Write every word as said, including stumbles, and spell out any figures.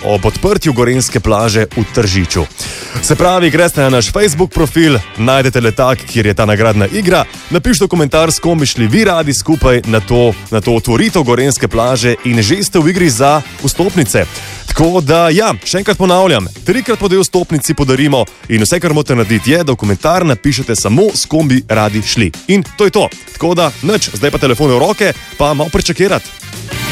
ob odprtju gorenjske plaže v Tržiču. Se pravi, greste na naš Facebook profil, najdete letak, kjer je ta nagradna igra, napišite komentar, s kom bi šli vi radi skupaj na to, na to otvoritev gorenjske plaže in že ste v igri za vstopnice. Tako da, ja, še enkrat ponavljam, trikrat po dve vstopnici podarimo in vse, kar morate narediti, je, da v komentar napišete samo, s kom bi radi šli. In to je to. Tako da, nič, zdaj pa telefone v roke, pa malo pričakirati.